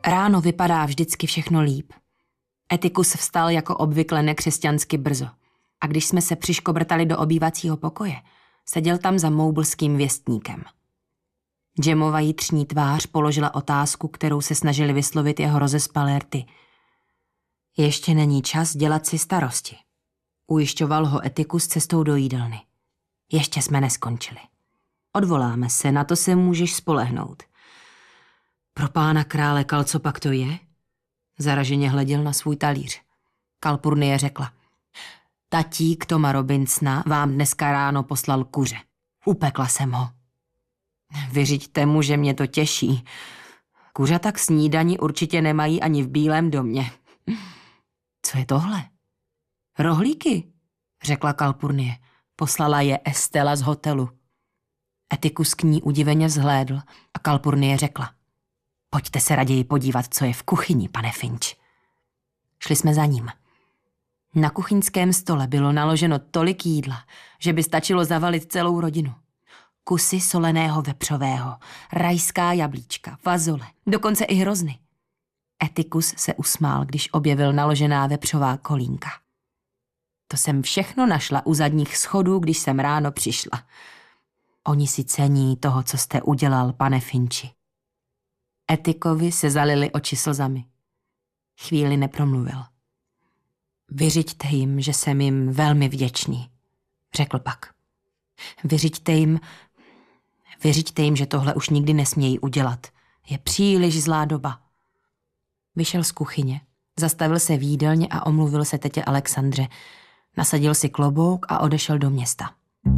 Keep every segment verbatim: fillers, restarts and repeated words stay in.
Ráno vypadá vždycky všechno líp. Etikus vstal jako obvykle nekřesťansky brzo. A když jsme se přiškobrtali do obývacího pokoje, seděl tam za moubelským věstníkem. Jemova jitřní tvář položila otázku, kterou se snažili vyslovit jeho rozespalé rty. Ještě není čas dělat si starosti. Ujišťoval ho Etikus cestou do jídelny. Ještě jsme neskončili. Odvoláme se, na to se můžeš spolehnout. Pro pána krále Kal, co pak to je? Zaraženě hleděl na svůj talíř. Kalpurnie řekla. Tatík Toma Robinsona vám dneska ráno poslal kuře. Upekla jsem ho. Vyřiďte mu, že mě to těší. Kuřata k snídani určitě nemají ani v Bílém domě. Co je tohle? Rohlíky, řekla Kalpurnie. Poslala je Estela z hotelu. Etikus k ní udiveně vzhlédl a Kalpurnie řekla. Pojďte se raději podívat, co je v kuchyni, pane Finch. Šli jsme za ním. Na kuchyňském stole bylo naloženo tolik jídla, že by stačilo zavalit celou rodinu. Kusy soleného vepřového, rajská jablíčka, fazole, dokonce i hrozny. Etikus se usmál, když objevil naložená vepřová kolínka. To jsem všechno našla u zadních schodů, když jsem ráno přišla. Oni si cení toho, co jste udělal, pane Finchi. Etikovi se zalily oči slzami. Chvíli nepromluvil. Vyřiďte jim, že jsem jim velmi vděčný, řekl pak. Vyřiďte jim, vyřiďte jim, že tohle už nikdy nesmějí udělat. Je příliš zlá doba. Vyšel z kuchyně, zastavil se v jídelně a omluvil se tetě Alexandře. Nasadil si klobouk a odešel do města.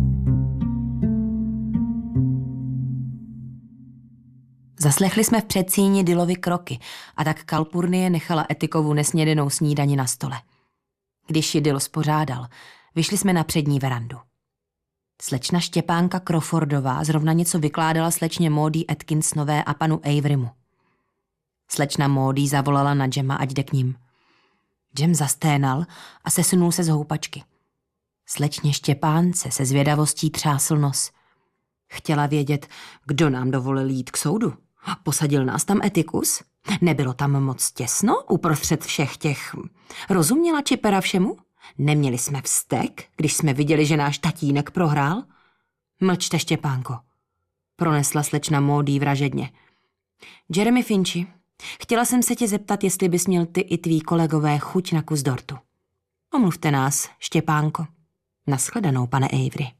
Zaslechli jsme v předsíni Dillovy kroky a tak Kalpurnie nechala Etikovu nesnědenou snídani na stole. Když ji Dill spořádal, vyšli jsme na přední verandu. Slečna Štěpánka Crawfordová zrovna něco vykládala slečně Maudie Atkinsonové a panu Averymu. Slečna Maudie zavolala na Jema, ať jde k ním. Jem zasténal a sesunul se z houpačky. Slečně Štěpánce se zvědavostí třásl nos. Chtěla vědět, kdo nám dovolil jít k soudu. Posadil nás tam Etikus? Nebylo tam moc těsno uprostřed všech těch... Rozuměla Čipera všemu? Neměli jsme vztek, když jsme viděli, že náš tatínek prohrál? Mlčte, Štěpánko, pronesla slečna Maudie vražedně. Jeremy Finchi, chtěla jsem se tě zeptat, jestli bys měl ty i tví kolegové chuť na kus dortu. Omluvte nás, Štěpánko. Naschledanou, pane Avery.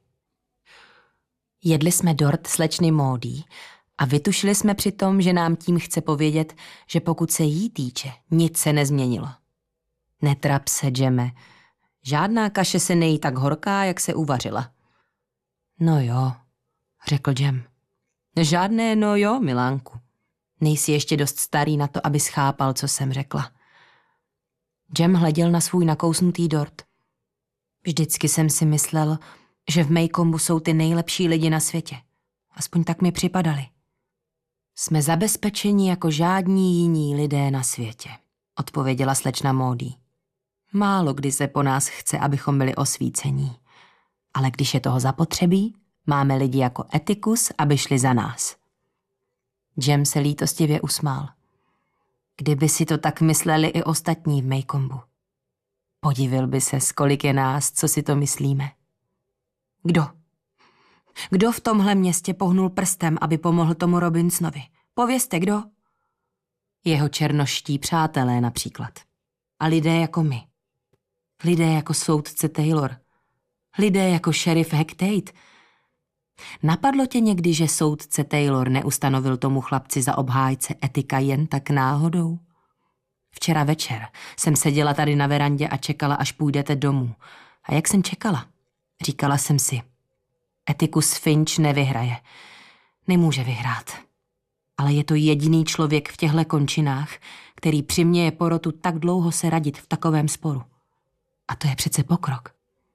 Jedli jsme dort slečny Maudie a vytušili jsme přitom, že nám tím chce povědět, že pokud se jí týče, nic se nezměnilo. Netrap se, Jeme. Žádná kaše se nejí tak horká, jak se uvařila. No jo, řekl Jem. Žádné no jo, milánku. Nejsi ještě dost starý na to, aby schápal, co jsem řekla. Jem hleděl na svůj nakousnutý dort. Vždycky jsem si myslel, že v Maycombu jsou ty nejlepší lidi na světě. Aspoň tak mi připadali. Jsme zabezpečeni jako žádní jiní lidé na světě, odpověděla slečna Maudie. Málo kdy se po nás chce, abychom byli osvícení. Ale když je toho zapotřebí, máme lidi jako Etikus, aby šli za nás. Jem se lítostivě usmál. Kdyby si to tak mysleli i ostatní v Maycombu. Podivil by se, kolik je nás, co si to myslíme. Kdo? Kdo v tomhle městě pohnul prstem, aby pomohl tomu Robinsonovi? Povězte, kdo? Jeho černoští přátelé například. A lidé jako my. Lidé jako soudce Taylor. Lidé jako šerif Hecate. Napadlo tě někdy, že soudce Taylor neustanovil tomu chlapci za obhájce Etika jen tak náhodou? Včera večer jsem seděla tady na verandě a čekala, až půjdete domů. A jak jsem čekala? Říkala jsem si, Etikus Finch nevyhraje. Nemůže vyhrát. Ale je to jediný člověk v těchto končinách, který přiměje porotu tak dlouho se radit v takovém sporu. A to je přece pokrok.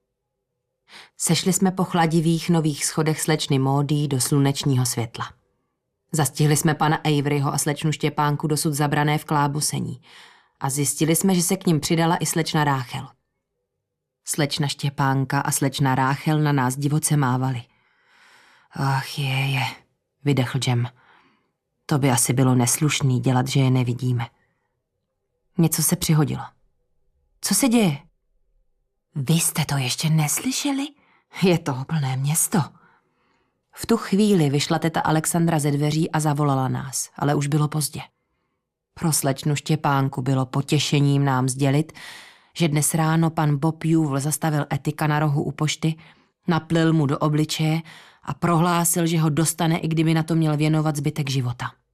Sešli jsme po chladivých nových schodech slečny Maudie do slunečního světla. Zastihli jsme pana Averyho a slečnu Štěpánku dosud zabrané v klábosení a zjistili jsme, že se k nim přidala i slečna Ráchel. Slečna Štěpánka a slečna Ráchel na nás divoce mávali. Ach je, je, vydechl Jem. To by asi bylo neslušný dělat, že je nevidíme. Něco se přihodilo. Co se děje? Vy jste to ještě neslyšeli? Je toho plné město. V tu chvíli vyšla teta Alexandra ze dveří a zavolala nás, ale už bylo pozdě. Pro slečnu Štěpánku bylo potěšením nám sdělit, že dnes ráno pan Bob Juvl zastavil Etika na rohu u pošty, naplil mu do obličeje a prohlásil, že ho dostane, i kdyby na to měl věnovat zbytek života.